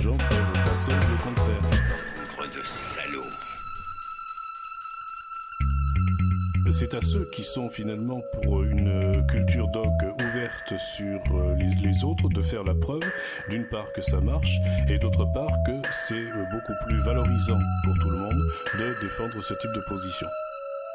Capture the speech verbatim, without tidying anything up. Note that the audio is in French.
gens peuvent penser le contraire. De salaud. C'est à ceux qui sont finalement pour une culture dog ouverte sur les, les autres de faire la preuve, d'une part que ça marche, et d'autre part que c'est beaucoup plus valorisant pour tout le monde de défendre ce type de position.